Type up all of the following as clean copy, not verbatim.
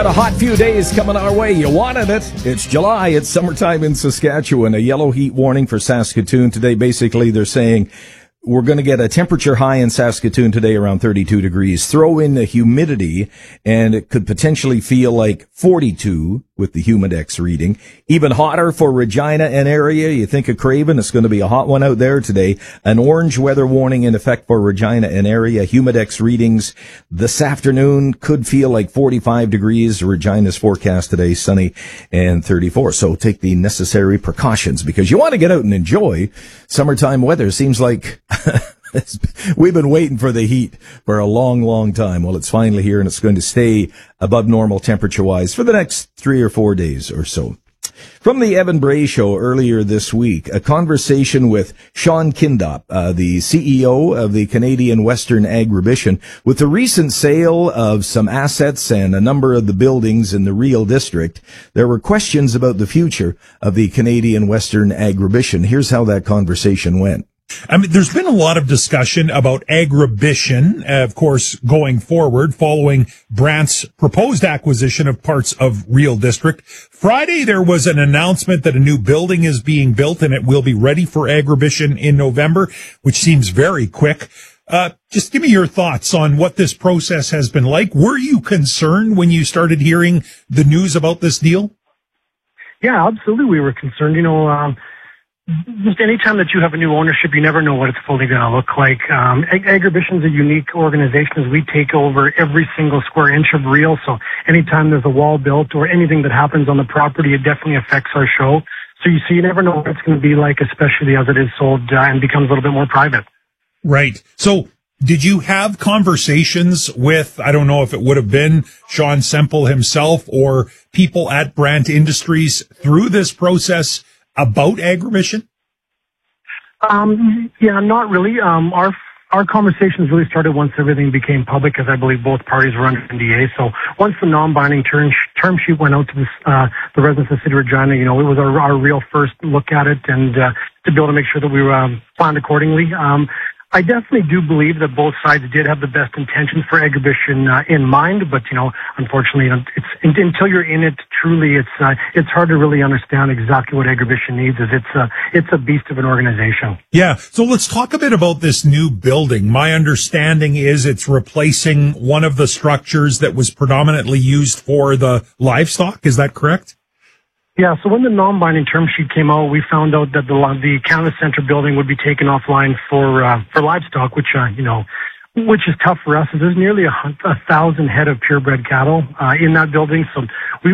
A hot few days coming our way. You wanted it. It's July. It's summertime in Saskatchewan. A yellow heat warning for Saskatoon today. Basically, they're saying we're going to get a temperature high in Saskatoon today around 32 degrees. Throw in the humidity, and it could potentially feel like 42 with the Humidex reading. Even hotter for Regina and area. You think of Craven, it's going to be a hot one out there today. An orange weather warning in effect for Regina and area. Humidex readings this afternoon could feel like 45 degrees. Regina's forecast today, sunny and 34. So take the necessary precautions because you want to get out and enjoy summertime weather. Seems like we've been waiting for the heat for a long, long time. Well, it's finally here, and it's going to stay above normal temperature-wise for the next 3 or 4 days or so. From the Evan Bray Show earlier this week, a conversation with Sean Kindop, the CEO of the Canadian Western Agribition. With the recent sale of some assets and a number of the buildings in the Real District, there were questions about the future of the Canadian Western Agribition. Here's how that conversation went. I mean, there's been a lot of discussion about Agribition, of course, going forward, following Brant's proposed acquisition of parts of Real District. Friday, there was an announcement that a new building is being built and it will be ready for Agribition in November, which seems very quick. Just give me your thoughts on what this process has been like. Were you concerned when you started hearing the news about this deal? Yeah, absolutely. We were concerned. Just any time that you have a new ownership, you never know what it's fully going to look like. Agribition is a unique organization as we take over every single square inch of Real. So anytime there's a wall built or anything that happens on the property, it definitely affects our show. So you never know what it's going to be like, especially as it is sold and becomes a little bit more private. Right. So did you have conversations with, I don't know if it would have been Sean Semple himself or people at Brant Industries through this process about Agribition? Yeah, not really. Our conversations really started once everything became public, as I believe both parties were under NDA. So once the non-binding term sheet went out to the residents of the city of Regina, it was our real first look at it and to be able to make sure that we were planned accordingly. I definitely do believe that both sides did have the best intentions for Agribition in mind, but unfortunately, it's until you're in it truly, it's hard to really understand exactly what Agribition needs. It's a beast of an organization. Yeah. So let's talk a bit about this new building. My understanding is it's replacing one of the structures that was predominantly used for the livestock. Is that correct? Yeah, so when the non-binding term sheet came out, we found out that the Canada Centre building would be taken offline for livestock, which is tough for us. There's nearly 1,000 head of purebred cattle in that building, so we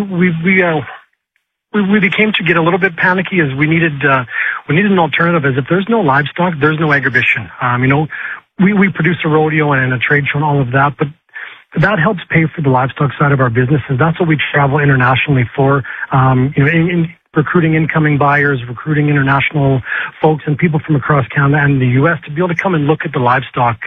became to get a little bit panicky as we needed an alternative. As if there's no livestock, there's no Agribition. We produce a rodeo and a trade show and all of that, but that helps pay for the livestock side of our business, and that's what we travel internationally for. In recruiting incoming buyers, recruiting international folks and people from across Canada and the U.S. to be able to come and look at the livestock.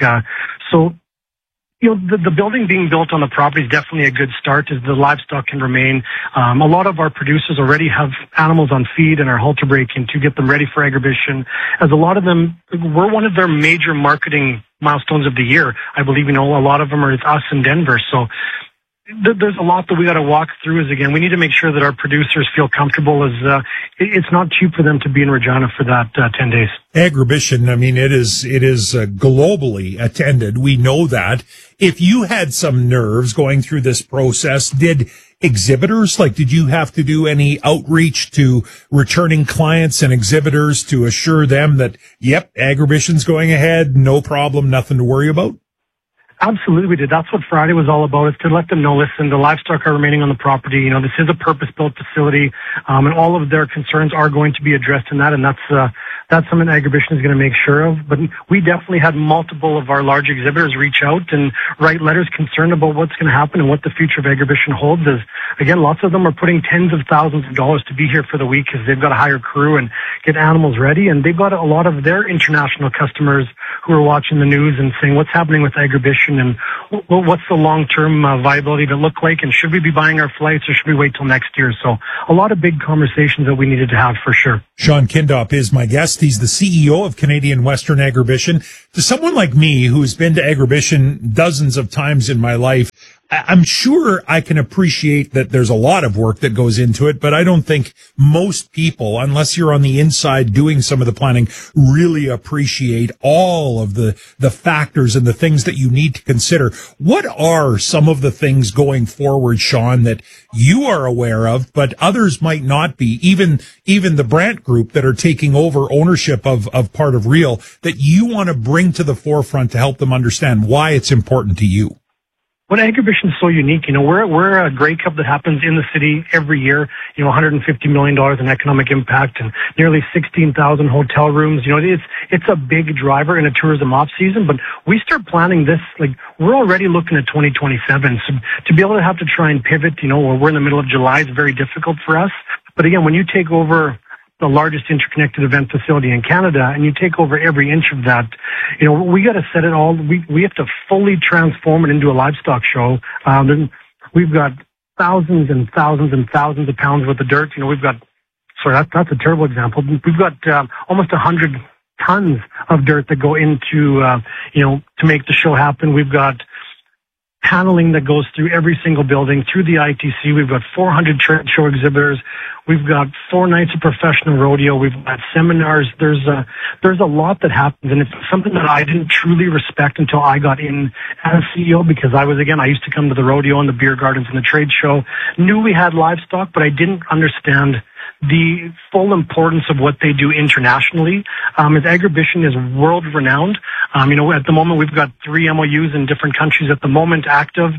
The building being built on the property is definitely a good start as the livestock can remain. A lot of our producers already have animals on feed and are halter breaking to get them ready for Agribition, as a lot of them, we're one of their major marketing milestones of the year. I believe, a lot of them are us in Denver. So there's a lot that we got to walk through. As again, we need to make sure that our producers feel comfortable as it's not cheap for them to be in Regina for that 10 days. Agribition, it is globally attended. We know that. If you had some nerves going through this process, did you have to do any outreach to returning clients and exhibitors to assure them that, yep, Agribition's going ahead, no problem, nothing to worry about? Absolutely, we did. That's what Friday was all about, is to let them know, listen, the livestock are remaining on the property. This is a purpose-built facility, and all of their concerns are going to be addressed in that, and that's something Agribition is going to make sure of. But we definitely had multiple of our large exhibitors reach out and write letters concerned about what's going to happen and what the future of Agribition holds. As again, lots of them are putting tens of thousands of dollars to be here for the week because they've got to hire crew and get animals ready, and they've got a lot of their international customers who are watching the news and saying, what's happening with Agribition and what's the long-term viability of it look like, and should we be buying our flights or should we wait till next year? So a lot of big conversations that we needed to have for sure. Sean Kindop is my guest. He's the CEO of Canadian Western Agribition. To someone like me who's been to Agribition dozens of times in my life, I'm sure I can appreciate that there's a lot of work that goes into it, but I don't think most people, unless you're on the inside doing some of the planning, really appreciate all of the factors and the things that you need to consider. What are some of the things going forward, Sean, that you are aware of, but others might not be, even the Brandt Group that are taking over ownership of part of Real, that you want to bring to the forefront to help them understand why it's important to you? What Agribition is so unique, we're a Grey Cup that happens in the city every year, $150 million in economic impact and nearly 16,000 hotel rooms. It's a big driver in a tourism off season, but we start planning this, we're already looking at 2027. So to be able to have to try and pivot, we're in the middle of July is very difficult for us. But again, when you take over the largest interconnected event facility in Canada, and you take over every inch of that, we got to set it all. We have to fully transform it into a livestock show. We've got thousands and thousands and thousands of pounds worth of dirt. That's a terrible example. We've got almost 100 tons of dirt that go into, to make the show happen. We've got paneling that goes through every single building, through the ITC. We've got 400 trade show exhibitors. We've got 4 nights of professional rodeo. We've got seminars. There's a lot that happens, and it's something that I didn't truly respect until I got in as CEO, because I used to come to the rodeo and the beer gardens and the trade show, knew we had livestock, but I didn't understand the full importance of what they do internationally. As Agribition is world renowned. At the moment we've got 3 MOUs in different countries at the moment active.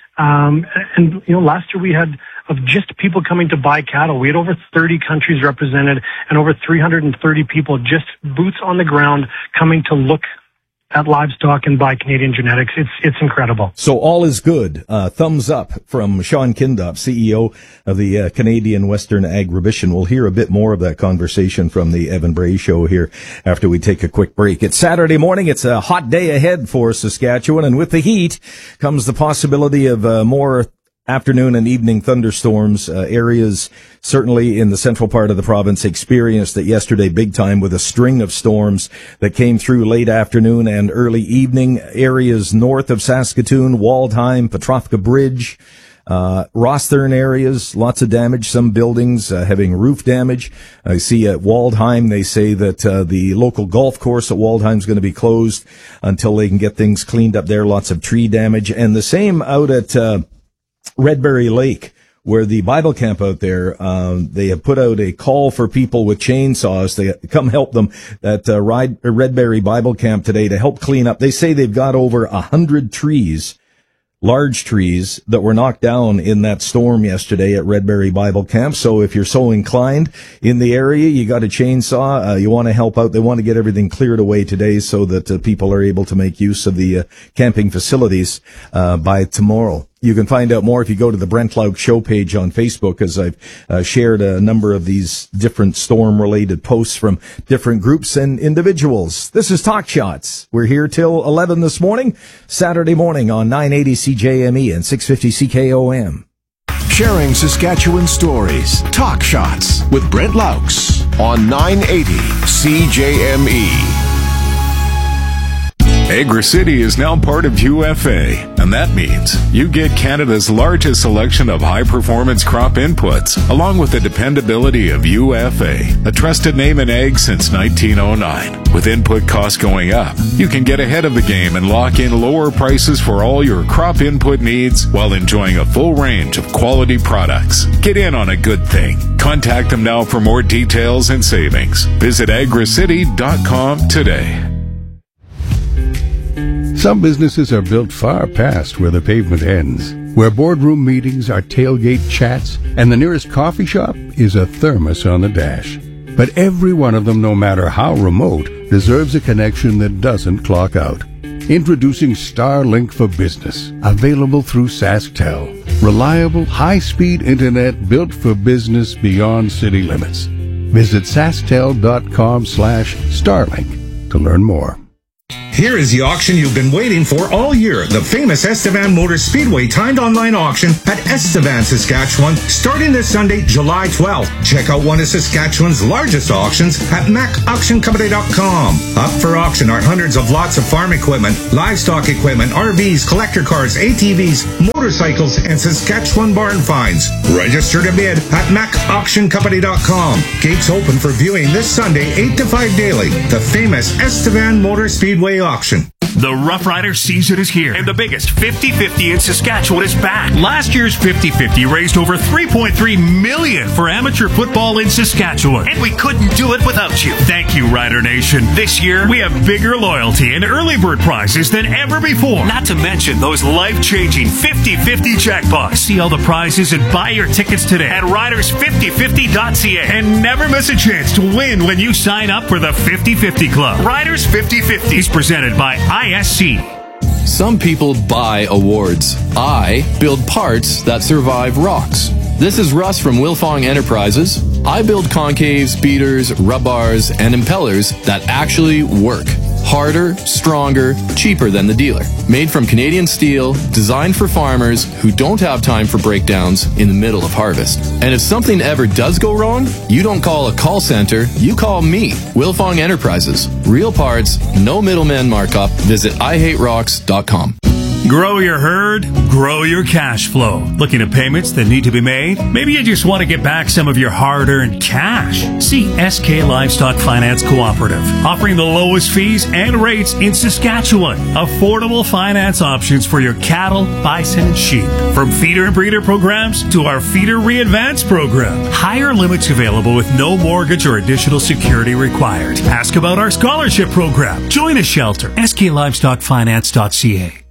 Last year we had, of just people coming to buy cattle, we had over 30 countries represented and over 330 people, just boots on the ground, coming to look at livestock and buy Canadian genetics. It's incredible. So all is good. Thumbs up from Sean Kindop, CEO of the Canadian Western Agribition. We'll hear a bit more of that conversation from the Evan Bray Show here after we take a quick break. It's Saturday morning. It's a hot day ahead for Saskatchewan, and with the heat comes the possibility of more afternoon and evening thunderstorms. Areas certainly in the central part of the province experienced it yesterday big time with a string of storms that came through late afternoon and early evening. Areas north of Saskatoon, Waldheim, Petrovka Bridge, Rosthern areas, lots of damage, some buildings having roof damage. I see at Waldheim, they say that the local golf course at Waldheim is going to be closed until they can get things cleaned up there. Lots of tree damage. And the same out at Redberry Lake, where the Bible camp out there, they have put out a call for people with chainsaws to come help them at Redberry Bible Camp today to help clean up. They say they've got over 100 trees, large trees, that were knocked down in that storm yesterday at Redberry Bible Camp. So if you're so inclined in the area, you got a chainsaw, you want to help out, they want to get everything cleared away today so that people are able to make use of the camping facilities by tomorrow. You can find out more if you go to the Brent Lauk Show page on Facebook, as I've shared a number of these different storm-related posts from different groups and individuals. This is Talk Shots. We're here till 11 this morning, Saturday morning on 980 CJME and 650 CKOM. Sharing Saskatchewan stories. Talk Shots with Brent Laux on 980 CJME. AgriCity is now part of UFA, and that means you get Canada's largest selection of high-performance crop inputs, along with the dependability of UFA, a trusted name in ag since 1909. With input costs going up, you can get ahead of the game and lock in lower prices for all your crop input needs while enjoying a full range of quality products. Get in on a good thing. Contact them now for more details and savings. Visit agricity.com today. Some businesses are built far past where the pavement ends, where boardroom meetings are tailgate chats, and the nearest coffee shop is a thermos on the dash. But every one of them, no matter how remote, deserves a connection that doesn't clock out. Introducing Starlink for Business, available through SaskTel. Reliable, high-speed internet built for business beyond city limits. Visit sasktel.com/Starlink to learn more. Here is the auction you've been waiting for all year. The famous Estevan Motor Speedway timed online auction at Estevan, Saskatchewan, starting this Sunday, July 12th. Check out one of Saskatchewan's largest auctions at macauctioncompany.com. Up for auction are hundreds of lots of farm equipment, livestock equipment, RVs, collector cars, ATVs, motorcycles, and Saskatchewan barn finds. Register to bid at macauctioncompany.com. Gates open for viewing this Sunday, 8 to 5 daily. The famous Estevan Motor Speedway auction. The Rough Rider season is here, and the biggest 50-50 in Saskatchewan is back. Last year's 50-50 raised over $3.3 million for amateur football in Saskatchewan, and we couldn't do it without you. Thank you, Rider Nation. This year, we have bigger loyalty and early bird prizes than ever before. Not to mention those life-changing 50-50 jackpots. See all the prizes and buy your tickets today at riders5050.ca. And never miss a chance to win when you sign up for the 50-50 Club. Riders 50-50 is presented by ISC. Some people buy awards. I build parts that survive rocks. This is Russ from Wilfong Enterprises. I build concaves, beaters, rub bars, and impellers that actually work. Harder, stronger, cheaper than the dealer. Made from Canadian steel, designed for farmers who don't have time for breakdowns in the middle of harvest. And if something ever does go wrong, you don't call a call center, you call me, Wilfong Enterprises. Real parts, no middleman markup. Visit IHateRocks.com. Grow your herd, grow your cash flow. Looking at payments that need to be made? Maybe you just want to get back some of your hard-earned cash. See SK Livestock Finance Cooperative, offering the lowest fees and rates in Saskatchewan. Affordable finance options for your cattle, bison, and sheep. From feeder and breeder programs to our Feeder Re-Advance program. Higher limits available with no mortgage or additional security required. Ask about our scholarship program. Join a shelter. SKLivestockFinance.ca.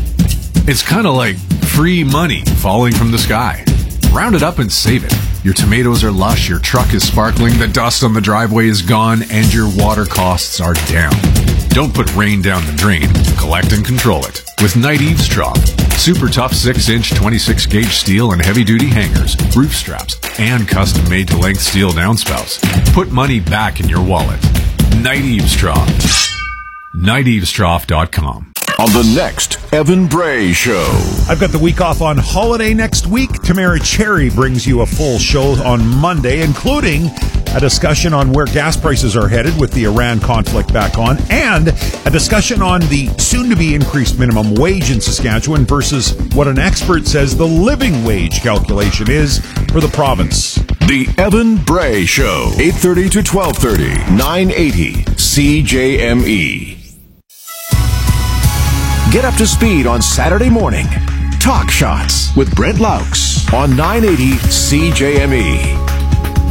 It's kind of like free money falling from the sky. Round it up and save it. Your tomatoes are lush, your truck is sparkling, the dust on the driveway is gone, and your water costs are down. Don't put rain down the drain. Collect and control it with Knight Eavesdrop. Super tough 6-inch 26-gauge steel and heavy-duty hangers, roof straps, and custom-made to length steel downspouts. Put money back in your wallet. Knight Eavesdrop. KnightEavesdrop.com. On the next Evan Bray Show. I've got the week off on holiday next week. Tamara Cherry brings you a full show on Monday, including a discussion on where gas prices are headed with the Iran conflict back on, and a discussion on the soon-to-be increased minimum wage in Saskatchewan versus what an expert says the living wage calculation is for the province. The Evan Bray Show, 8:30 to 12:30, 980 CJME. Get up to speed on Saturday morning. Talk Shots with Brent Laux on 980 CJME.